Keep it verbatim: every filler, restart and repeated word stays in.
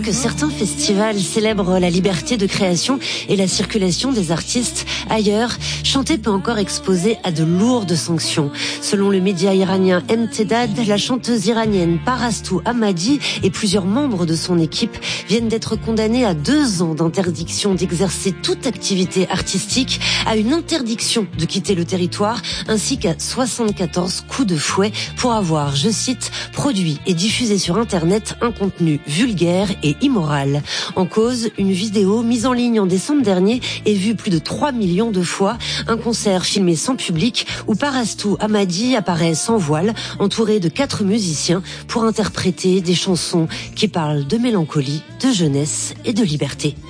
que certains festivals célèbrent la liberté de création et la circulation des artistes, ailleurs, chanter peut encore exposer à de lourdes sanctions. Selon le média iranien Emtedad, la chanteuse iranienne Parastou Hamadi et plusieurs membres de son équipe viennent d'être condamnés à deux ans d'interdiction d'exercer toute activité artistique, à une interdiction de quitter le territoire, ainsi qu'à soixante-quatorze coups de fouet pour avoir, je cite, produit et diffusé sur Internet un contenu vulgaire et immoral. En cause, une vidéo mise en ligne en décembre dernier et vue plus de trois millions de fois, un concert filmé sans public où Parastou Hamadi apparaît sans voile, entouré de quatre musiciens pour interpréter des chansons qui parlent de mélancolie, de jeunesse et de liberté.